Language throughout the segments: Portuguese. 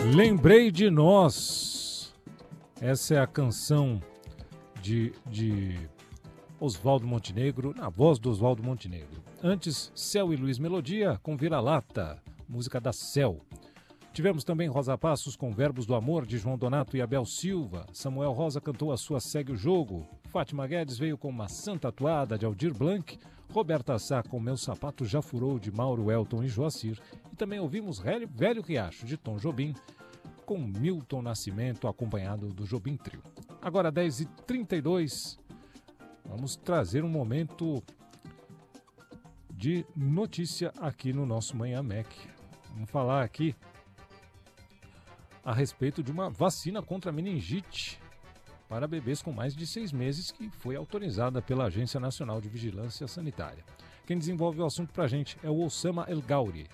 Lembrei de Nós. Essa é a canção de Oswaldo Montenegro, na voz do Oswaldo Montenegro. Antes, Céu e Luiz Melodia com Vira-Lata, música da Céu. Tivemos também Rosa Passos com Verbos do Amor, de João Donato e Abel Silva. Samuel Rosa cantou a sua Segue o Jogo. Fátima Guedes veio com Maçã Tatuada, de Aldir Blanc. Roberta Sá com Meu Sapato Já Furou, de Mauro Elton e Joacir. E também ouvimos Velho Riacho, de Tom Jobim, com Milton Nascimento, acompanhado do Jobim Trio. Agora, 10h32, vamos trazer um momento de notícia aqui no nosso Manhã Mac. Vamos falar aqui a respeito de uma vacina contra a meningite para bebês com mais de 6 meses que foi autorizada pela Agência Nacional de Vigilância Sanitária. Quem desenvolve o assunto para a gente é o Osama El Gauri.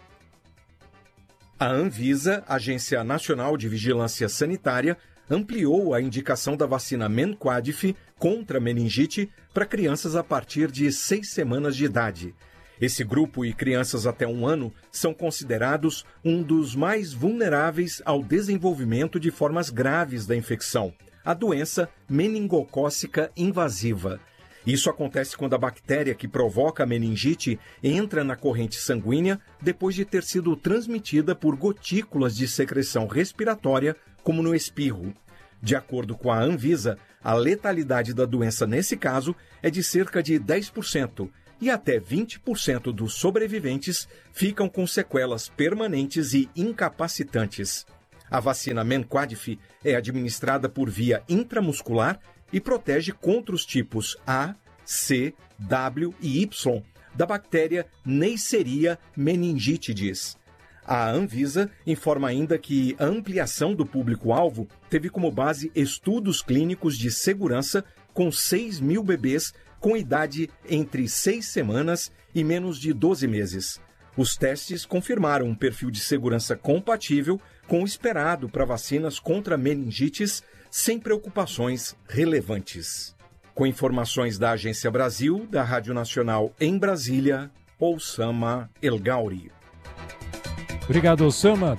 A Anvisa, Agência Nacional de Vigilância Sanitária, ampliou a indicação da vacina Menquadif contra a meningite para crianças a partir de 6 semanas de idade. Esse grupo e crianças até 1 ano são considerados um dos mais vulneráveis ao desenvolvimento de formas graves da infecção, a doença meningocócica invasiva. Isso acontece quando a bactéria que provoca a meningite entra na corrente sanguínea depois de ter sido transmitida por gotículas de secreção respiratória, como no espirro. De acordo com a Anvisa, a letalidade da doença nesse caso é de cerca de 10%, e até 20% dos sobreviventes ficam com sequelas permanentes e incapacitantes. A vacina Menquadif é administrada por via intramuscular e protege contra os tipos A, C, W e Y da bactéria Neisseria meningitidis. A Anvisa informa ainda que a ampliação do público-alvo teve como base estudos clínicos de segurança com 6 mil bebês com idade entre 6 semanas e menos de 12 meses. Os testes confirmaram um perfil de segurança compatível com o esperado para vacinas contra meningites sem preocupações relevantes. Com informações da Agência Brasil, da Rádio Nacional em Brasília, Osama El Gauri. Obrigado, Osama.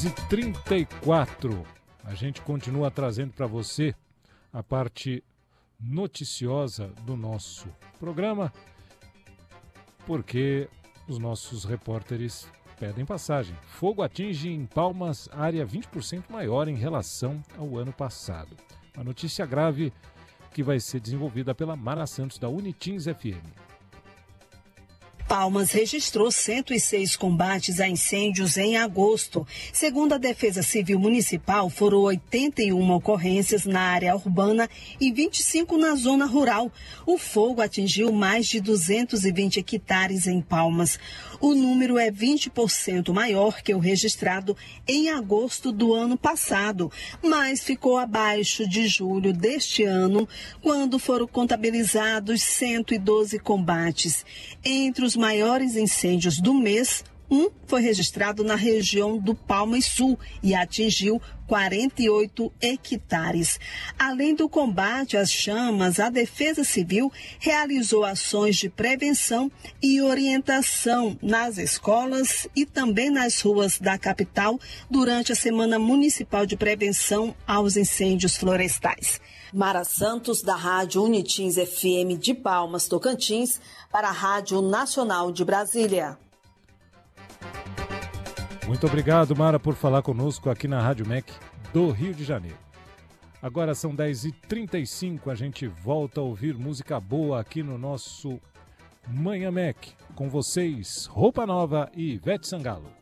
10h34. A gente continua trazendo para você a parte noticiosa do nosso programa, porque os nossos repórteres pedem passagem. Fogo atinge em Palmas área 20% maior em relação ao ano passado. Uma notícia grave que vai ser desenvolvida pela Mara Santos, da Unitins FM. Palmas registrou 106 combates a incêndios em agosto. Segundo a Defesa Civil Municipal, foram 81 ocorrências na área urbana e 25 na zona rural. O fogo atingiu mais de 220 hectares em Palmas. O número é 20% maior que o registrado em agosto do ano passado, mas ficou abaixo de julho deste ano, quando foram contabilizados 112 combates. Entre os maiores incêndios do mês, um foi registrado na região do Palmas Sul e atingiu 48 hectares. Além do combate às chamas, a Defesa Civil realizou ações de prevenção e orientação nas escolas e também nas ruas da capital durante a Semana Municipal de Prevenção aos Incêndios Florestais. Mara Santos, da Rádio Unitins FM de Palmas, Tocantins, para a Rádio Nacional de Brasília. Muito obrigado, Mara, por falar conosco aqui na Rádio MEC do Rio de Janeiro. Agora são 10h35, a gente volta a ouvir música boa aqui no nosso Manhã MEC. Com vocês, Roupa Nova e Ivete Sangalo.